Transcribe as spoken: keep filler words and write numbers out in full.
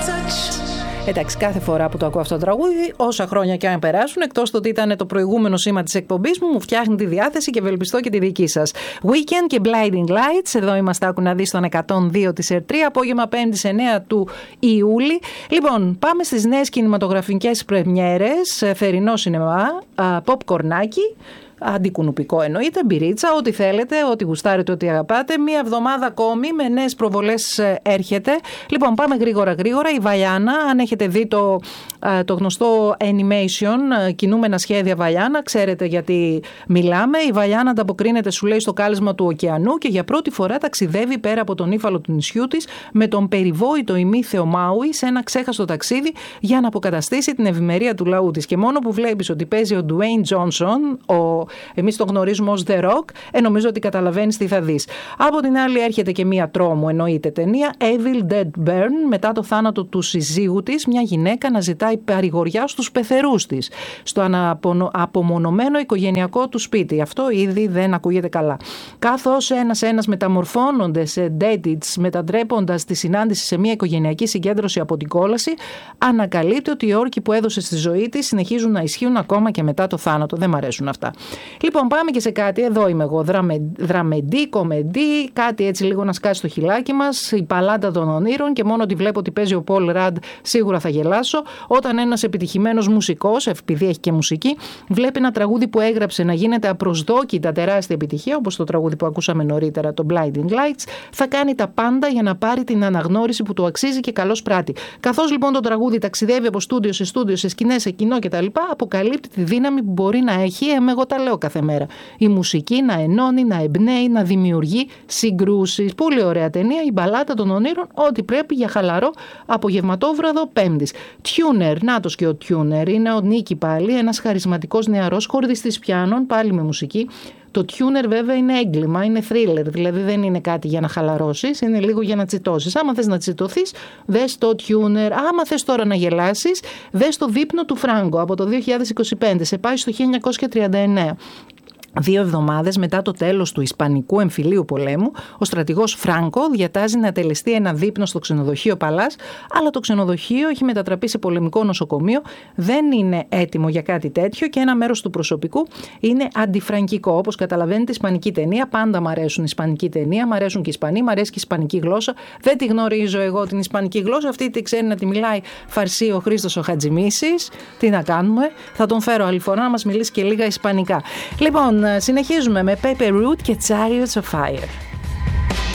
Εντάξει, κάθε φορά που το ακούω αυτό το τραγούδι, όσα χρόνια και αν περάσουν, εκτός το ότι ήταν το προηγούμενο σήμα της εκπομπής μου, μου φτιάχνει τη διάθεση και ευελπιστώ και τη δική σας. Weekend και Blinding Lights, εδώ είμαστε, άκου να δεις, στον εκατόν δύο της ΕΡΤ τρία, απόγευμα πέμπτη εννέα του Ιούλη. Λοιπόν, πάμε στις νέες κινηματογραφικές πρεμιέρες, θερινό σινεμά, popcornάκι. Αντικουνουπικό εννοείται, μπυρίτσα, ό,τι θέλετε, ό,τι γουστάρετε, ό,τι αγαπάτε. Μία εβδομάδα ακόμη με νέες προβολές έρχεται. Λοιπόν, πάμε γρήγορα γρήγορα. Η Βαλιάνα, αν έχετε δει το, το γνωστό animation, κινούμενα σχέδια Βαλιάνα, ξέρετε γιατί μιλάμε. Η Βαλιάνα ανταποκρίνεται, σου λέει, στο κάλεσμα του ωκεανού και για πρώτη φορά ταξιδεύει πέρα από τον ύφαλο του νησιού της με τον περιβόητο ημίθεο Μάουι σε ένα ξέχαστο ταξίδι για να αποκαταστήσει την ευημερία του λαού της. Και μόνο που βλέπεις ότι παίζει ο Dwayne Johnson, ο εμείς τον γνωρίζουμε ως The Rock, ε, νομίζω ότι καταλαβαίνεις τι θα δεις. Από την άλλη έρχεται και μία τρόμου, εννοείται ταινία, Evil Dead Burn, μετά το θάνατο του συζύγου της, μια γυναίκα να ζητάει παρηγοριά στους πεθερούς της, στο απομονωμένο οικογενειακό του σπίτι. Αυτό ήδη δεν ακούγεται καλά. Καθώς ένας-ένας μεταμορφώνονται σε deadites, μετατρέποντας τη συνάντηση σε μια οικογενειακή συγκέντρωση από την κόλαση, ανακαλύπτει ότι οι όρκοι που έδωσε στη ζωή της συνεχίζουν να ισχύουν ακόμα και μετά το θάνατο. Δεν μ' αρέσουν αυτά. Λοιπόν, πάμε και σε κάτι, εδώ είμαι εγώ, δραμε, δραμεντί, κομεντί, κάτι έτσι λίγο να σκάσει το χιλάκι μας, η παλάτα των ονείρων, και μόνο ότι βλέπω ότι παίζει ο Πολ Ραντ σίγουρα θα γελάσω. Όταν ένας επιτυχημένος μουσικός, επειδή έχει και μουσική, βλέπει ένα τραγούδι που έγραψε να γίνεται απροσδόκητα τεράστια επιτυχία, όπως το τραγούδι που ακούσαμε νωρίτερα, το Blinding Lights, θα κάνει τα πάντα για να πάρει την αναγνώριση που του αξίζει και καλώς πράττει. Καθώς λοιπόν το τραγούδι ταξιδεύει από στούντιο σε στούντιο, σε σκηνές, σε κοινό κτλ., αποκαλύπτει τη δύναμη που μπορεί να έχει, ε, εγώ τα λέω κάθε μέρα. Η μουσική να ενώνει, να εμπνέει, να δημιουργεί συγκρούσεις. Πολύ ωραία ταινία, η μπαλάτα των ονείρων, ό,τι πρέπει για χαλαρό απογευματόβραδο Πέμπτης. Τιούνερ, νάτος και ο Τιούνερ, είναι ο Νίκη πάλι, ένας χαρισματικός νεαρός χορδιστής πιάνων, πάλι με μουσική. Το Tuner βέβαια είναι έγκλημα, είναι thriller, δηλαδή δεν είναι κάτι για να χαλαρώσεις, είναι λίγο για να τσιτώσεις. Άμα θες να τσιτωθείς, δες το Tuner. Άμα θες τώρα να γελάσεις, δες το δείπνο του Φράγκο από το δύο χιλιάδες είκοσι πέντε, σε πάει στο χίλια εννιακόσια τριάντα εννέα. Δύο εβδομάδες μετά το τέλος του Ισπανικού εμφυλίου πολέμου, ο στρατηγός Φράνκο διατάζει να τελεστεί ένα δείπνο στο ξενοδοχείο Παλάς, αλλά το ξενοδοχείο έχει μετατραπεί σε πολεμικό νοσοκομείο, δεν είναι έτοιμο για κάτι τέτοιο και ένα μέρος του προσωπικού είναι αντιφραγκικό. Όπως καταλαβαίνετε, ισπανική ταινία, πάντα μ' αρέσουν η ισπανική ταινία, μ' αρέσουν και οι Ισπανοί, μ' αρέσει και η ισπανική γλώσσα. Δεν τη γνωρίζω εγώ την ισπανική γλώσσα, αυτή τη ξέρει να τη μιλάει φαρσί ο Χρήστος ο Χατζημίσης. Τι να κάνουμε, θα τον φέρω άλλη φορά να μας μιλήσει και λίγα ισπανικά. Λοιπόν, συνεχίζουμε με Paper Route και Chariots of Fire.